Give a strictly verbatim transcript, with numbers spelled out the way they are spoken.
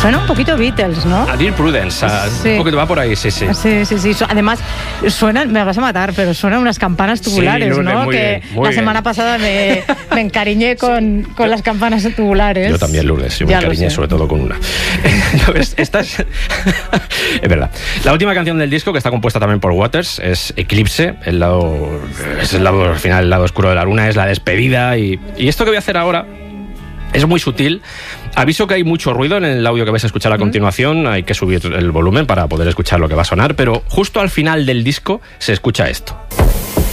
Suena un poquito Beatles, ¿no? A Dear Prudence, a, sí. un poquito va por ahí, sí, sí. Sí, sí, sí. Además, suenan, me vas a matar, pero suenan unas campanas tubulares, sí, ¿no? Muy que bien, muy la bien. semana pasada me, me encariñé con, con las campanas tubulares. Yo también, Lourdes, yo me encariñé sobre todo con una. Esta es... es verdad. La última canción del disco, que está compuesta también por Waters, es Eclipse, el lado, es el lado, al final, el lado oscuro de la luna, es la despedida, y, y esto que voy a hacer ahora es muy sutil. Aviso que hay mucho ruido en el audio que vais a escuchar a continuación, mm. hay que subir el volumen para poder escuchar lo que va a sonar, pero justo al final del disco se escucha esto.